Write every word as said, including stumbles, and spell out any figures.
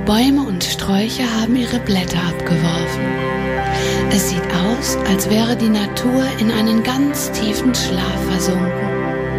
Bäume und Sträucher haben ihre Blätter abgeworfen. Es sieht aus, als wäre die Natur in einen ganz tiefen Schlaf versunken.